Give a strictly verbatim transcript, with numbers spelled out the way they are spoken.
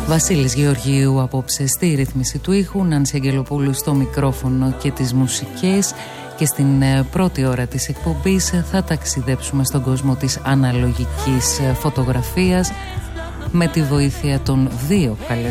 Βασίλης Γεωργίου απόψε στη ρύθμιση του ήχου, Νάνση Αγγελοπούλου στο μικρόφωνο και τις μουσικές. Και στην πρώτη ώρα της εκπομπής θα ταξιδέψουμε στον κόσμο της αναλογικής φωτογραφίας με τη βοήθεια των δύο καλεσμένων